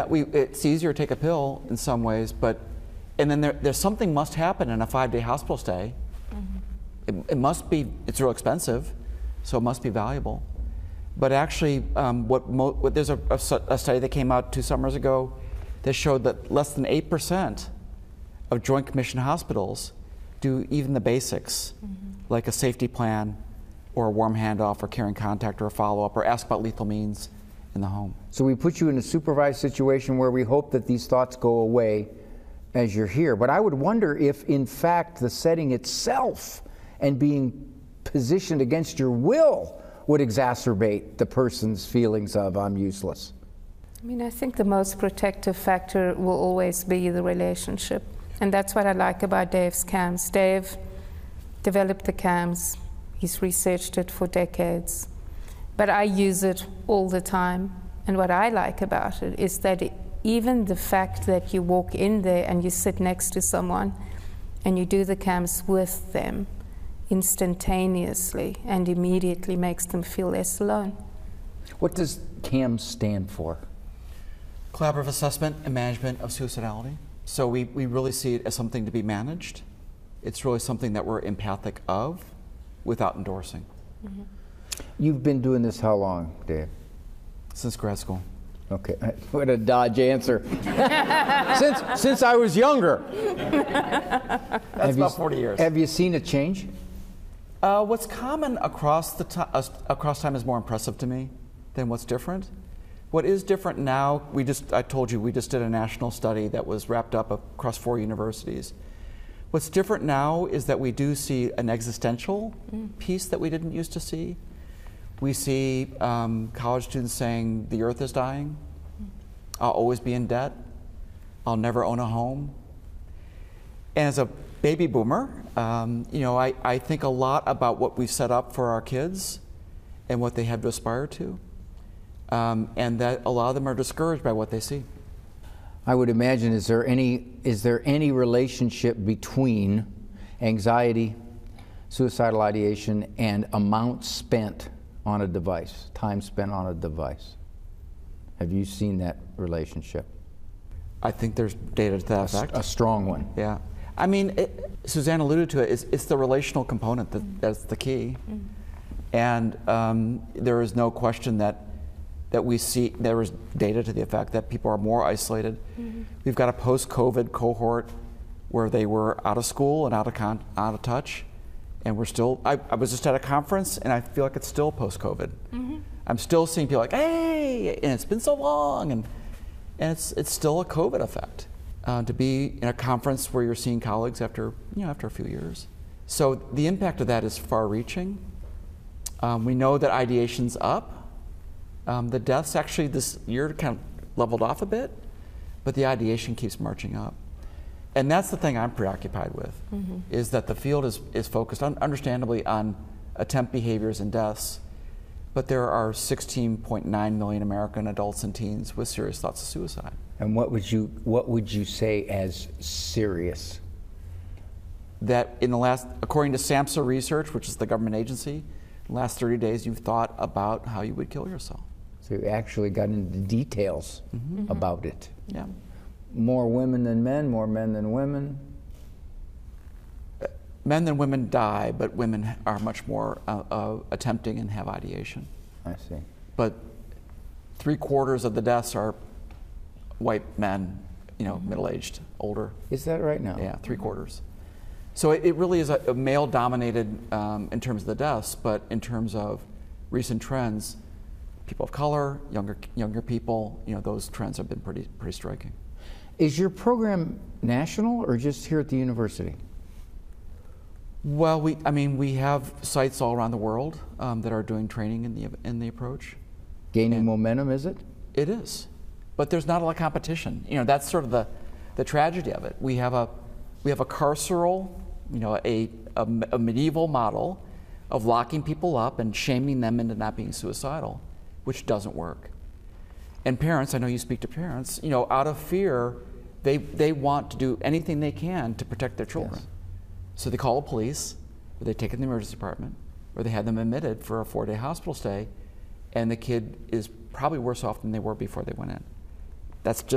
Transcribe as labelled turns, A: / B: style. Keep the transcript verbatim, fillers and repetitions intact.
A: we, it's easier to take a pill in some ways, but, and then there, there's something must happen in a five-day hospital stay. Mm-hmm. it, it must be, it's real expensive, so it must be valuable. But actually, um, what, mo what there's a, a, a study that came out two summers ago that showed that less than eight percent of Joint Commission hospitals do even the basics, mm-hmm. like a safety plan, or a warm handoff, or care and contact, or a follow-up, or ask about lethal means in the home.
B: So we put you in a supervised situation where we hope that these thoughts go away as you're here. But I would wonder if, in fact, the setting itself and being positioned against your will would exacerbate the person's feelings of, I'm useless.
C: I mean, I think the most protective factor will always be the relationship. And that's what I like about Dave's CAMS. Dave developed the CAMS. He's researched it for decades. But I use it all the time. And what I like about it is that it, even the fact that you walk in there and you sit next to someone and you do the CAMS with them instantaneously and immediately makes them feel less alone.
B: What does CAMS stand for?
A: Collaborative Assessment and Management of Suicidality. So we, we really see it as something to be managed. It's really something that we're empathic of without endorsing.
C: Mm-hmm.
B: You've been doing this how long, Dave?
A: Since grad school.
B: Okay, what a dodge answer. since, since I was younger.
A: That's
B: have
A: about
B: you,
A: forty years.
B: Have you seen a change?
A: Uh, what's common across, the to uh, across time is more impressive to me than what's different. What is different now, we just, I told you, we just did a national study that was wrapped up across four universities. What's different now is that we do see an existential mm. piece that we didn't used to see. We see um, college students saying, the earth is dying, I'll always be in debt, I'll never own a home. And as a baby boomer, um, you know, I, I think a lot about what we've set up for our kids and what they have to aspire to. Um, and that a lot of them are discouraged by what they see.
B: I would imagine, is there any, is there any relationship between anxiety, suicidal ideation, and amount spent on a device, time spent on a device? Have you seen that relationship?
A: I think there's data to that effect.
B: A, a strong one.
A: Yeah. I mean, it, Suzanne alluded to it, it's, it's the relational component that, mm. that's the key. Mm. And um, there is no question that that we see, there is data to the effect that people are more isolated. Mm-hmm. We've got a post-COVID cohort where they were out of school and out of, con out of touch, and we're still, I, I was just at a conference and I feel like it's still post-COVID. Mm-hmm. I'm still seeing people like, hey, and it's been so long, and, and it's, it's still a COVID effect uh, to be in a conference where you're seeing colleagues after, you know, after a few years. So the impact of that is far-reaching. Um, we know that ideation's up. Um, the deaths actually this year kind of leveled off a bit, but the ideation keeps marching up. And that's the thing I'm preoccupied with, mm-hmm. is that the field is, is focused, on, understandably, on attempt behaviors and deaths, but there are sixteen point nine million American adults and teens with serious thoughts of suicide.
B: And what would you, what would you say as serious?
A: That in the last, according to SAMHSA research, which is the government agency, in the last thirty days you've thought about how you would kill yourself.
B: So you actually got into details mm-hmm. about it.
A: Yeah.
B: More women than men, more men than women?
A: Uh, men than women die, but women are much more uh, uh, attempting and have ideation.
B: I see.
A: But three quarters of the deaths are white men, you know, mm-hmm. middle-aged, older.
B: Is that right now?
A: Yeah, three quarters. So it, it really is a, a male-dominated um, in terms of the deaths, but in terms of recent trends, people of color, younger younger people, you know, those trends have been pretty pretty striking.
B: Is your program national or just here at the university?
A: Well, we I mean we have sites all around the world um, that are doing training in the in the approach.
B: Gaining
A: and
B: momentum, is it?
A: It is, but there's not a lot of competition. You know, that's sort of the the tragedy of it. We have a we have a carceral, you know, a, a, a medieval model of locking people up and shaming them into not being suicidal, which doesn't work. And parents, I know you speak to parents, you know, out of fear, they, they want to do anything they can to protect their children. Yes. So they call the police, or they take it in the emergency department, or they have them admitted for a four-day hospital stay, and the kid is probably worse off than they were before they went in. That's just